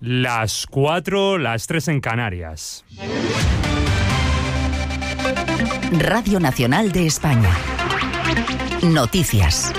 Las 4, las 3 en Canarias. Radio Nacional de España. Noticias.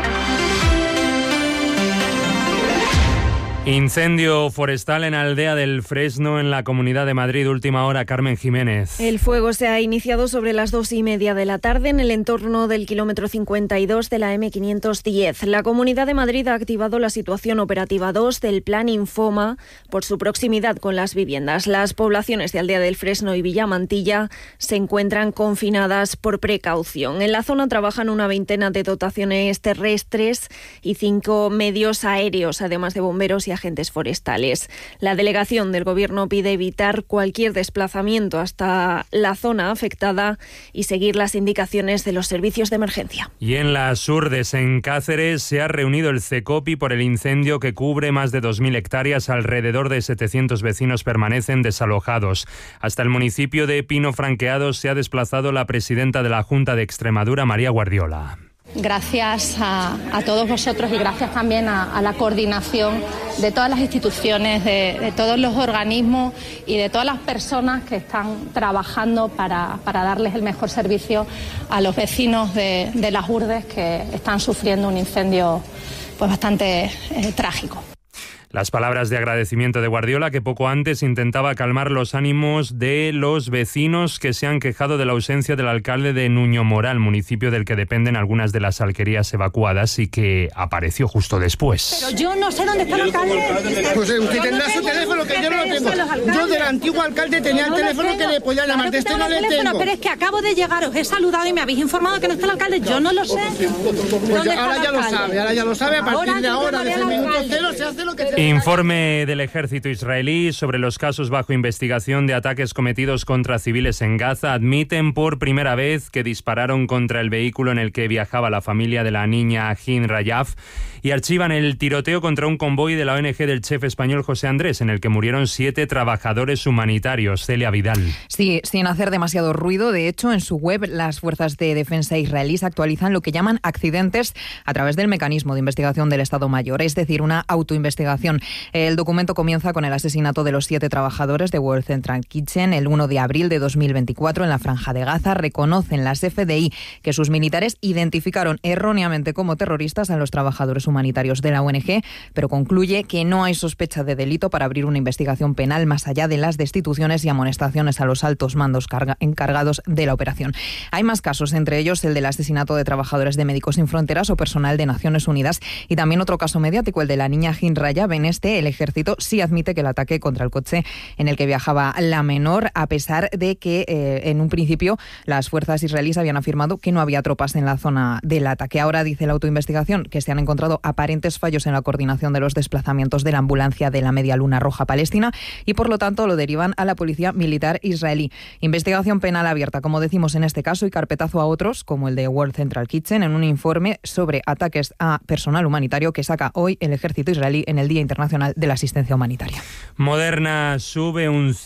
Incendio forestal en Aldea del Fresno, en la Comunidad de Madrid. Última hora, Carmen Jiménez. El fuego se ha iniciado sobre las 2:30 de la tarde en el entorno del kilómetro 52 de la M510. La Comunidad de Madrid ha activado la situación operativa 2 del Plan Infoma por su proximidad con las viviendas. Las poblaciones de Aldea del Fresno y Villamantilla se encuentran confinadas por precaución. En la zona trabajan una veintena de dotaciones terrestres y 5 medios aéreos, además de bomberos y agentes forestales. La delegación del Gobierno pide evitar cualquier desplazamiento hasta la zona afectada y seguir las indicaciones de los servicios de emergencia. Y en las Urdes, en Cáceres, se ha reunido el CECOPI por el incendio que cubre más de 2.000 hectáreas. Alrededor de 700 vecinos permanecen desalojados. Hasta el municipio de Pino Franqueado se ha desplazado la presidenta de la Junta de Extremadura, María Guardiola. Gracias a todos vosotros y gracias también a la coordinación de todas las instituciones, de todos los organismos y de todas las personas que están trabajando para darles el mejor servicio a los vecinos de las Urdes que están sufriendo un incendio pues bastante trágico. Las palabras de agradecimiento de Guardiola, que poco antes intentaba calmar los ánimos de los vecinos que se han quejado de la ausencia del alcalde de Nuño Moral, municipio del que dependen algunas de las alquerías evacuadas, y que apareció justo después. Pero yo no sé dónde está el alcalde. Pues usted tendrá su teléfono, que yo no lo tengo. Yo del antiguo alcalde tenía el teléfono que le podía llamar, de este no le tengo. Pero es que acabo de llegar, os he saludado y me habéis informado que no está el alcalde. Yo no lo sé. Pues ahora ya lo sabe, a partir de ahora, desde el minuto cero, se hace lo que se... Informe del ejército israelí sobre los casos bajo investigación de ataques cometidos contra civiles en Gaza. Admiten por primera vez que dispararon contra el vehículo en el que viajaba la familia de la niña Hin Rayaf y archivan el tiroteo contra un convoy de la ONG del chef español José Andrés, en el que murieron 7 trabajadores humanitarios. Celia Vidal. Sí, sin hacer demasiado ruido. De hecho, en su web, las fuerzas de defensa israelíes actualizan lo que llaman accidentes a través del mecanismo de investigación del Estado Mayor, es decir, una autoinvestigación. El documento comienza con el asesinato de los 7 trabajadores de World Central Kitchen el 1 de abril de 2024 en la Franja de Gaza. Reconocen las FDI que sus militares identificaron erróneamente como terroristas a los trabajadores humanitarios de la ONG, pero concluye que no hay sospecha de delito para abrir una investigación penal más allá de las destituciones y amonestaciones a los altos mandos encargados de la operación. Hay más casos, entre ellos el del asesinato de trabajadores de Médicos Sin Fronteras o personal de Naciones Unidas, y también otro caso mediático, el de la niña Hin Rayaf. En este, el ejército sí admite que el ataque contra el coche en el que viajaba la menor, a pesar de que en un principio las fuerzas israelíes habían afirmado que no había tropas en la zona del ataque. Ahora dice la autoinvestigación que se han encontrado aparentes fallos en la coordinación de los desplazamientos de la ambulancia de la Media Luna Roja Palestina y por lo tanto lo derivan a la policía militar israelí. Investigación penal abierta, como decimos en este caso, y carpetazo a otros, como el de World Central Kitchen, en un informe sobre ataques a personal humanitario que saca hoy el ejército israelí en el Día Internacional de la Asistencia Humanitaria. Moderna sube un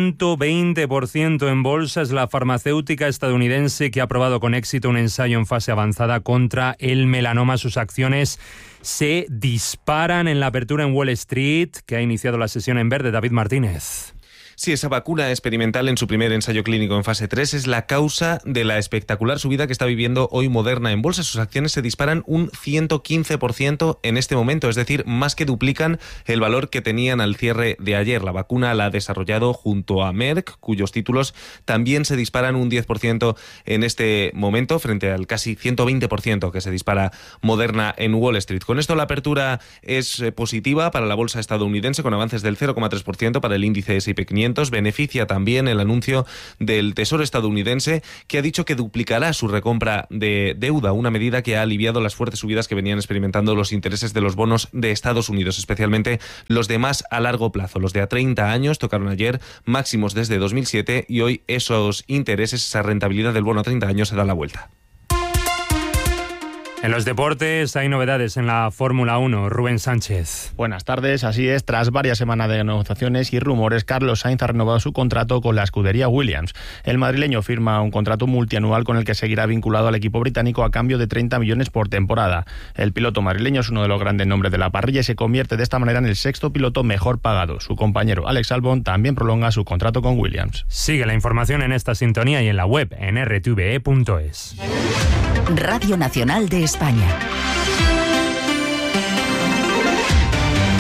120% en bolsa. Es la farmacéutica estadounidense que ha aprobado con éxito un ensayo en fase avanzada contra el melanoma. Sus acciones se disparan en la apertura en Wall Street, que ha iniciado la sesión en verde. David Martínez. Sí, esa vacuna experimental en su primer ensayo clínico en fase 3 es la causa de la espectacular subida que está viviendo hoy Moderna en bolsa. Sus acciones se disparan un 115% en este momento, es decir, más que duplican el valor que tenían al cierre de ayer. La vacuna la ha desarrollado junto a Merck, cuyos títulos también se disparan un 10% en este momento, frente al casi 120% que se dispara Moderna en Wall Street. Con esto la apertura es positiva para la bolsa estadounidense, con avances del 0,3% para el índice S&P 500. Beneficia también el anuncio del Tesoro estadounidense, que ha dicho que duplicará su recompra de deuda, una medida que ha aliviado las fuertes subidas que venían experimentando los intereses de los bonos de Estados Unidos, especialmente los de más a largo plazo. Los de a 30 años tocaron ayer máximos desde 2007 y hoy esos intereses, esa rentabilidad del bono a 30 años se da la vuelta. En los deportes hay novedades en la Fórmula 1. Rubén Sánchez. Buenas tardes, así es. Tras varias semanas de negociaciones y rumores, Carlos Sainz ha renovado su contrato con la escudería Williams. El madrileño firma un contrato multianual con el que seguirá vinculado al equipo británico a cambio de 30 millones por temporada. El piloto madrileño es uno de los grandes nombres de la parrilla y se convierte de esta manera en el sexto piloto mejor pagado. Su compañero Alex Albon también prolonga su contrato con Williams. Sigue la información en esta sintonía y en la web en rtve.es. Radio Nacional de España.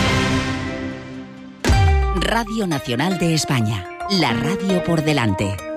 Radio Nacional de España. La radio por delante.